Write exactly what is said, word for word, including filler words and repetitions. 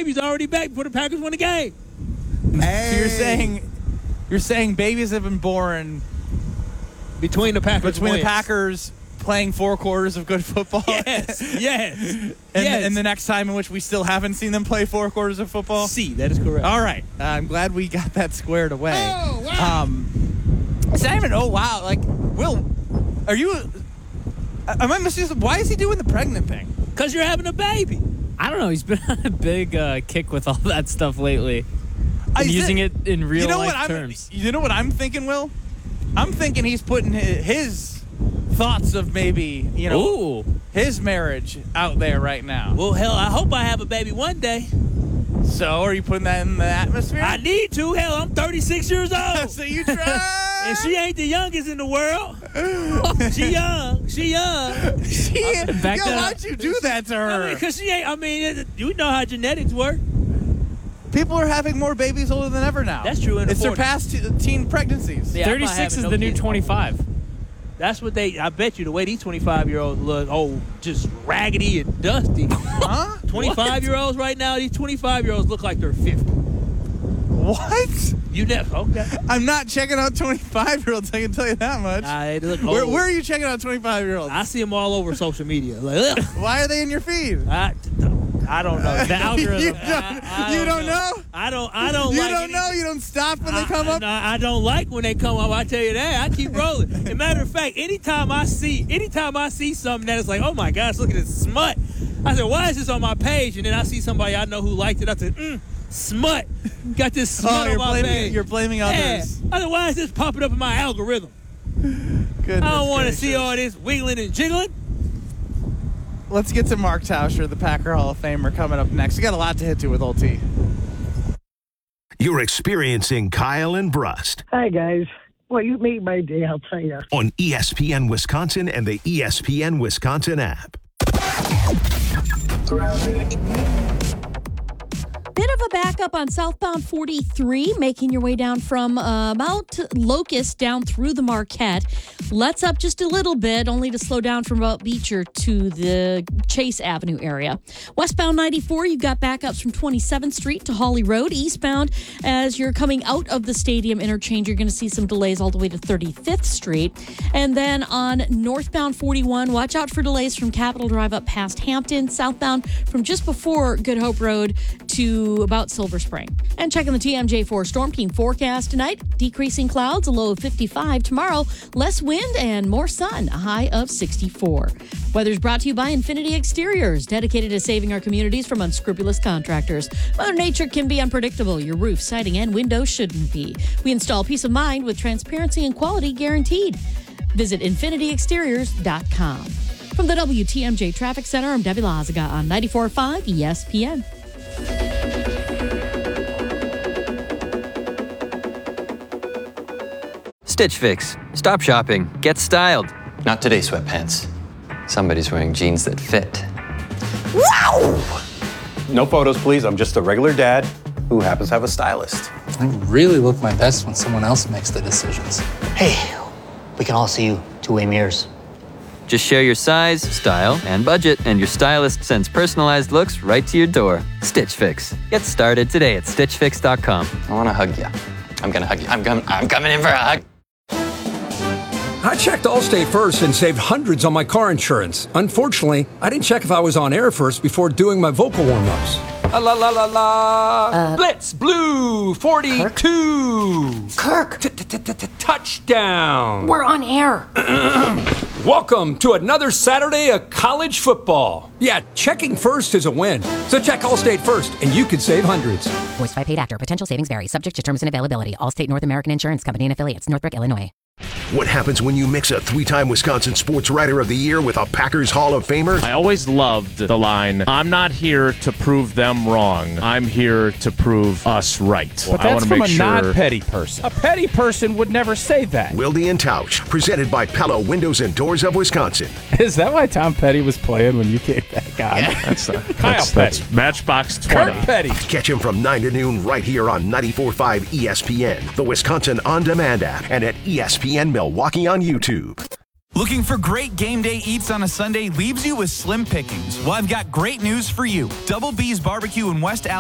baby's already back before the Packers won the game. Hey. So you're saying you're saying babies have been born between the Packers between wins. the Packers playing four quarters of good football. Yes, yes, and, yes. and the next time in which we still haven't seen them play four quarters of football. See, that is correct. All right, uh, I'm glad we got that squared away. Oh wow! Um, Simon, oh wow! Like, Will, are you? Am I missing something? Why is he doing the pregnant thing? Because you're having a baby. I don't know. He's been on a big uh, kick with all that stuff lately. I And using said- it in real you know life what I'm, terms. You know what I'm thinking, Will? I'm thinking he's putting his, his thoughts of maybe, you know, Ooh. his marriage out there right now. Well, hell, I hope I have a baby one day. So, are you putting that in the atmosphere? I need to. Hell, I'm thirty-six years old. So you try. And she ain't the youngest in the world. She young. She young. She, Back yo, that up. why'd you do that to her? I mean, because she ain't, I mean, it, you know how genetics work. People are having more babies older than ever now. That's true in the It forties. surpassed t- teen pregnancies. Yeah, I'm not thirty-six having is no the new kids. twenty-five. That's what they, I bet you the way these twenty-five-year-olds look, oh, just raggedy and dusty. Huh? twenty-five-year-olds right now, these twenty-five-year-olds look like they're fifty. What? You never, okay. I'm not checking out twenty-five-year-olds, I can tell you that much. Nah, they look where, old. where are you checking out twenty-five-year-olds? I see them all over social media. Like, ugh. Why are they in your feed? I, I don't know. The algorithm. You don't, I- I you don't don't know. know? I don't. I don't You like. don't know? anything. You don't stop when they I- come I, up? no, I don't like when they come up. I tell you that. I keep rolling. As a matter of fact, anytime I see, anytime I see something that is like, oh my gosh, look at this smut. I said, why is this on my page? And then I see somebody I know who liked it. I said, mm, smut. Got this smut Oh, on you're my blaming, page. you're blaming Yeah. others. I said, why is this popping up in my algorithm? Goodness I don't want to gracious. see all this wiggling and jiggling. Let's get to Mark Tauscher, the Packer Hall of Famer, coming up next. We got a lot to hit to with Old T. You're experiencing Kyle and Brust Hi, guys. Well, you made my day, I'll tell you. on E S P N Wisconsin and the E S P N Wisconsin app. Bit of a backup on southbound forty-three, making your way down from uh, about Locust down through the Marquette. Let's up just a little bit, only to slow down from about Beecher to the Chase Avenue area. Westbound ninety-four, you've got backups from twenty-seventh Street to Hawley Road. Eastbound, as you're coming out of the stadium interchange, you're going to see some delays all the way to thirty-fifth Street. And then on northbound forty-one, watch out for delays from Capitol Drive up past Hampton. Southbound from just before Good Hope Road to about Silver Spring. And checking the T M J four Storm Team forecast tonight. Decreasing clouds, a low of fifty-five. Tomorrow, less wind and more sun, a high of sixty-four. Weather's brought to you by Infinity Exteriors, dedicated to saving our communities from unscrupulous contractors. Mother Nature can be unpredictable. Your roof, siding, and windows shouldn't be. We install peace of mind with transparency and quality guaranteed. Visit infinity exteriors dot com. From the W T M J Traffic Center, I'm Debbie Lazaga on ninety-four point five E S P N. Stitch Fix. Stop shopping. Get styled. Not today, sweatpants. Somebody's wearing jeans that fit. No photos, please. I'm just a regular dad who happens to have a stylist. I really look my best when someone else makes the decisions. Hey, we can all see you two-way mirrors. Just share your size, style, and budget, and your stylist sends personalized looks right to your door. Stitch Fix. Get started today at stitch fix dot com. I want to hug you. I'm going to hug you. I'm, com- I'm coming in for a hug. I checked Allstate first and saved hundreds on my car insurance. Unfortunately, I didn't check if I was on air first before doing my vocal warm-ups. La la la la la. Blitz Blue forty-two. Kirk. Touchdown. We're on air. Welcome to another Saturday of college football. Yeah, checking first is a win. So check Allstate first, and you could save hundreds. Voiced by paid actor. Potential savings vary. Subject to terms and availability. Allstate North American Insurance Company and affiliates. Northbrook, Illinois. What happens when you mix a three-time Wisconsin Sports Writer of the Year with a Packers Hall of Famer? I always loved the line, I'm not here to prove them wrong. I'm here to prove us right. But I that's want to from make a sure... not-petty person. A petty person would never say that. Wilde and Tausch, presented by Pella Windows and Doors of Wisconsin. Is that why Tom Petty was playing when you came back on? Yeah, that's, uh, Kyle that's, Petty. that's Matchbox twenty. Kirk Petty. Catch him from nine to noon right here on ninety-four point five E S P N, the Wisconsin On Demand app, and at E S P N Milwaukee on YouTube. Looking for great game day eats on a Sunday leaves you with slim pickings? Well, I've got great news for you. Double B's Barbecue in West Alabama